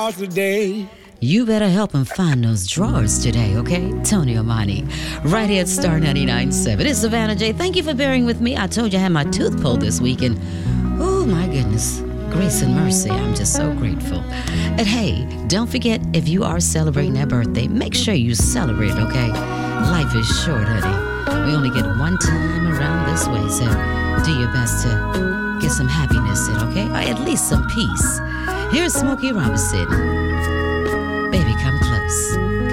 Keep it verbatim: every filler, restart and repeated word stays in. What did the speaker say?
drawers today. You better help him find those drawers today, okay? Tony Amani, right here at Star ninety-nine point seven. It's Savannah J. Thank you for bearing with me. I told you I had my tooth pulled this week, and oh my goodness, grace and mercy. I'm just so grateful. And hey, don't forget, if you are celebrating that birthday, make sure you celebrate, okay? Life is short, honey. We only get one time around this way, so do your best to get some happiness in, okay? Or at least some peace. Here's Smokey Robinson. Baby, come close.